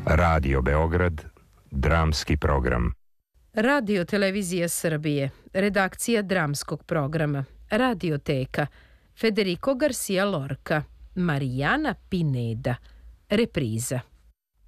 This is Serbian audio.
Radio Beograd, dramski program. Radio Televizija Srbije, redakcija dramskog programa, Radioteka, Federico Garcia Lorca, Marijana Pineda, repriza.